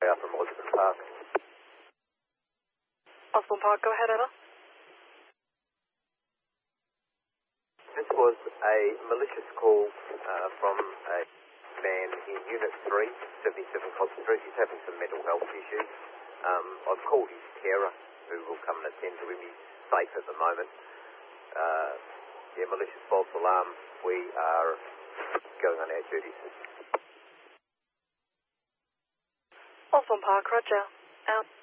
Tower from Osborne Park. Osborne Park, go ahead, over. This was a malicious call from a man in Unit 3, 77 Coston Street. He's having some mental health issues. I've called his carer, who will come and attend to him. He's safe at the moment. Malicious false alarm. We are going on our duties. Osborne Park, roger. Out.